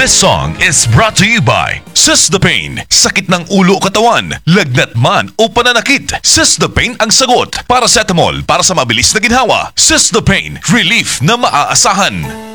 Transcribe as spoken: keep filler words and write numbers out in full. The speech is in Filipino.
This song is brought to you by Sistapain. Sakit ng ulo o katawan, lagnat man o pananakit, Sistapain ang sagot. Paracetamol para sa mabilis na ginhawa. Sistapain, relief na maaasahan.